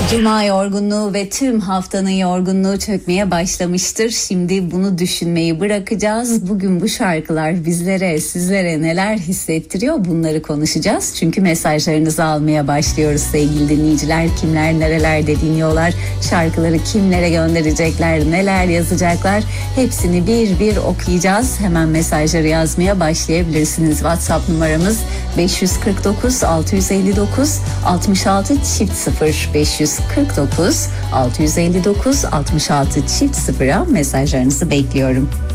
Cuma yorgunluğu ve tüm haftanın yorgunluğu çökmeye başlamıştır. Şimdi bunu düşünmeyi bırakacağız. Bugün bu şarkılar bizlere, sizlere neler hissettiriyor, bunları konuşacağız. Çünkü mesajlarınızı almaya başlıyoruz sevgili dinleyiciler. Kimler nerelerde dinliyorlar, şarkıları kimlere gönderecekler, neler yazacaklar, hepsini bir bir okuyacağız. Hemen mesajları yazmaya başlayabilirsiniz. WhatsApp numaramız 549 659 66 0 549 659 66 0'a mesajlarınızı bekliyorum.